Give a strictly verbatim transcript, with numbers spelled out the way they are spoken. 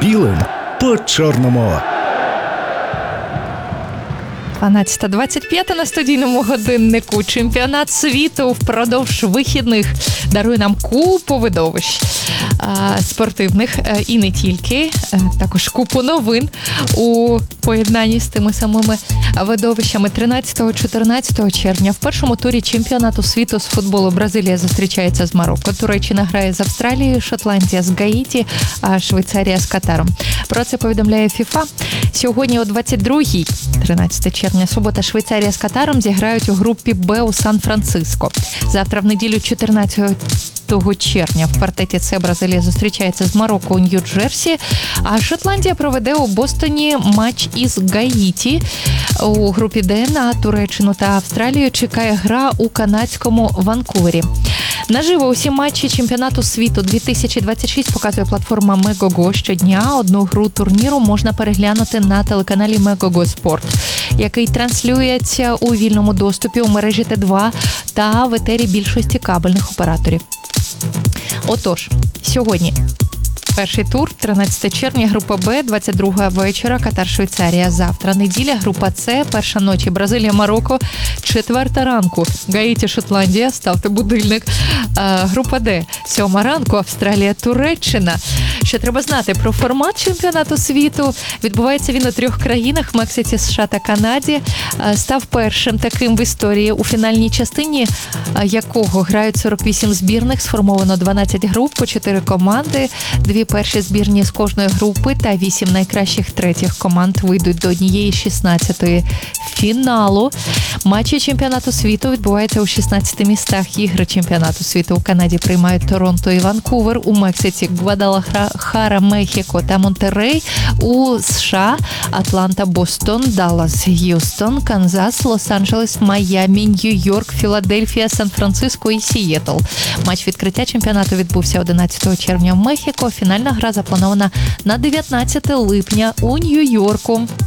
білим по чорному. дванадцята двадцять п'ять на студійному годиннику. Чемпіонат світу впродовж вихідних дарує нам купу видовищ а, спортивних а, і не тільки. А, також купу новин у поєднанні з тими самими видовищами. тринадцятого-чотирнадцятого червня в першому турі чемпіонату світу з футболу Бразилія зустрічається з Марокко, Туреччина грає з Австралією, Шотландія з Гаїті, а Швейцарія з Катаром. Про це повідомляє ФІФА. Сьогодні о двадцять другій, тринадцятого червня, субота, Швейцарія з Катаром зіграють у групі Б у Сан-Франциско. Завтра в неділю чотирнадцятого червня в квартеті С Бразилія зустрічається з Марокко у Нью-Джерсі, а Шотландія проведе у Бостоні матч із Гаїті. У групі Д на Туреччину та Австралію чекає гра у канадському Ванкувері. Наживо усі матчі чемпіонату світу дві тисячі двадцять шість показує платформа Мегого. Щодня одну гру турніру можна переглянути на телеканалі Мегого Спорт, який транслюється у вільному доступі у мережі Т два та в етері більшості кабельних операторів. Отож, сьогодні перший тур, тринадцятого червня, група Б, двадцять другого вечора, Катар, Швейцарія. Завтра неділя, група С, перша ночі, Бразилія, Марокко, четверта ранку, Гаїті, Шотландія, ставте будильник. А, група Д, сьома ранку, Австралія, Туреччина. Що треба знати про формат чемпіонату світу? Відбувається він у трьох країнах – Мексиці, США та Канаді. Став першим таким в історії, у фінальній частині якого грають сорок вісім збірних, сформовано дванадцять груп по чотири команди. Дві перші збірні з кожної групи та вісім найкращих третіх команд вийдуть до однієї шістнадцятої фіналу. Матчі чемпіонату світу відбуваються у шістнадцяти містах. Ігри чемпіонату світу у Канаді приймають Торонто і Ванкувер, у Мексиці Гвадалахара, Мехіко та Монтерей, у США Атланта, Бостон, Даллас, Г'юстон, Канзас, Лос-Анджелес, Майамі, Нью-Йорк, Філадельфія, Сан-Франциско і Сієтл. Матч відкриття чемпіонату відбувся одинадцятого червня в Мехіко. Фінальна гра запланована на дев'ятнадцяте липня у Нью-Йорку.